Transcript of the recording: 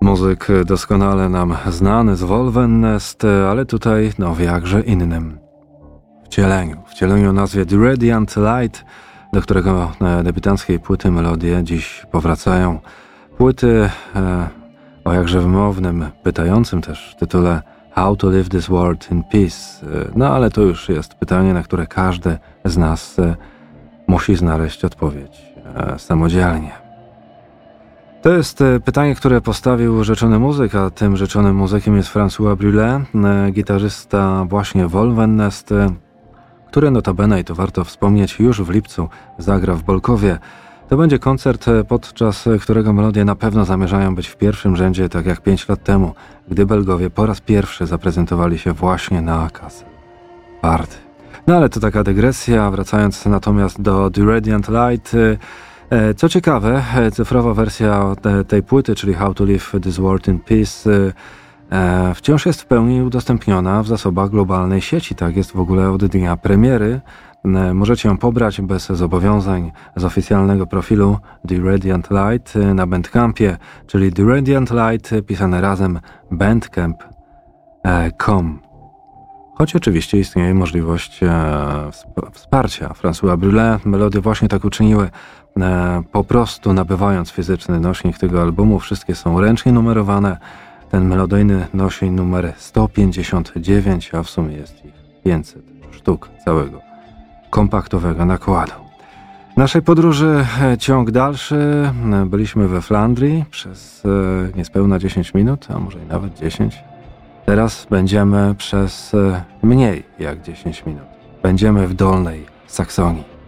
Muzyk doskonale nam znany z Wolvennest, ale tutaj w jakże innym wcieleniu o nazwie The Radiant Light, do którego debiutanckiej płyty melodie dziś powracają. Płyty o jakże wymownym, pytającym też tytule How to Live This World in Peace. Ale to już jest pytanie, na które każdy z nas musi znaleźć odpowiedź samodzielnie. To jest pytanie, które postawił rzeczony muzyk, a tym rzeczonym muzykiem jest François Brulé, gitarzysta właśnie Wolvennest, który notabene, i to warto wspomnieć, już w lipcu zagra w Bolkowie. To będzie koncert, podczas którego melodie na pewno zamierzają być w pierwszym rzędzie, tak jak 5 lat temu, gdy Belgowie po raz pierwszy zaprezentowali się właśnie na Castle Party. Ale to taka dygresja, wracając natomiast do The Radiant Light. Co ciekawe, cyfrowa wersja tej płyty, czyli How to Live This World in Peace, wciąż jest w pełni udostępniona w zasobach globalnej sieci. Tak jest w ogóle od dnia premiery. Możecie ją pobrać bez zobowiązań z oficjalnego profilu The Radiant Light na Bandcampie, czyli The Radiant Light pisane razem bandcamp.com. Choć oczywiście istnieje możliwość wsparcia François Brulé. Melodie właśnie tak uczyniły, po prostu nabywając fizyczny nośnik tego albumu. Wszystkie są ręcznie numerowane. Ten melodyjny nośnik numer 159, a w sumie jest ich 500 sztuk całego kompaktowego nakładu. Naszej podróży ciąg dalszy. Byliśmy we Flandrii przez niespełna 10 minut, a może i nawet 10. Teraz będziemy przez mniej jak 10 minut. Będziemy w Dolnej Saksonii.